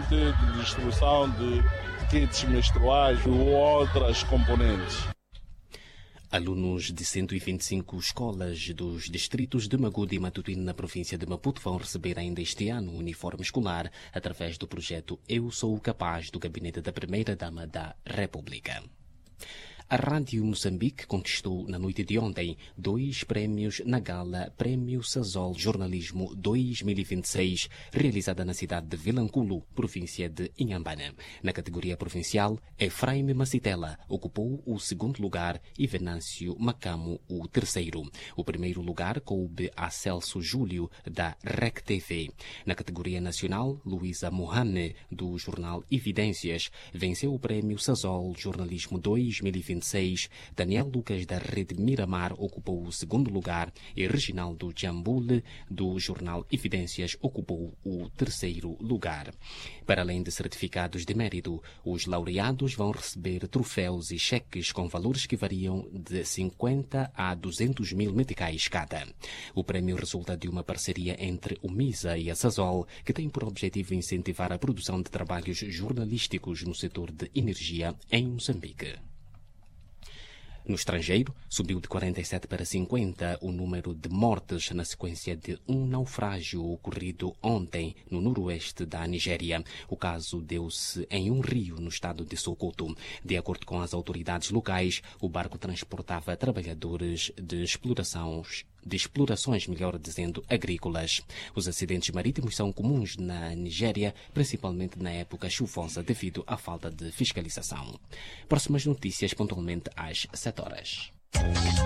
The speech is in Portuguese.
de distribuição de kits menstruais ou outras componentes. Alunos de 125 escolas dos distritos de Magude e Matutina, na província de Maputo, vão receber ainda este ano o uniforme escolar através do projeto Eu Sou Capaz do Gabinete da Primeira-Dama da República. A Rádio Moçambique conquistou na noite de ontem 2 prémios na gala Prémio Sazol Jornalismo 2026, realizada na cidade de Vilanculo, província de Inhambane. Na categoria provincial, Efraime Macitela ocupou o 2º lugar e Venâncio Macamo o 3º. O 1º lugar coube a Celso Júlio, da REC TV. Na categoria nacional, Luísa Mohane, do jornal Evidências, venceu o Prémio Sazol Jornalismo 2026. Daniel Lucas, da Rede Miramar, ocupou o 2º lugar e Reginaldo Jambule, do jornal Evidências, ocupou o 3º lugar. Para além de certificados de mérito, os laureados vão receber troféus e cheques com valores que variam de 50 a 200 mil meticais cada. O prémio resulta de uma parceria entre o MISA e a Sazol, que tem por objetivo incentivar a produção de trabalhos jornalísticos no setor de energia em Moçambique. No estrangeiro, subiu de 47 para 50 o número de mortes na sequência de um naufrágio ocorrido ontem no noroeste da Nigéria. O caso deu-se em um rio no estado de Sokoto. De acordo com as autoridades locais, o barco transportava trabalhadores de explorações, melhor dizendo, agrícolas. Os acidentes marítimos são comuns na Nigéria, principalmente na época chuvosa, devido à falta de fiscalização. Próximas notícias, pontualmente às 7 horas.